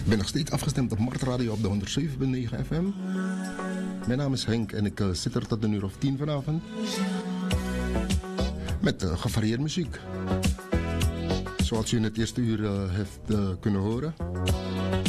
Ik ben nog steeds afgestemd op Marktradio op de 107.9 FM. Mijn naam is Henk en ik zit er tot 10:00 vanavond. Met gevarieerde muziek. Zoals u in het eerste uur heeft kunnen horen.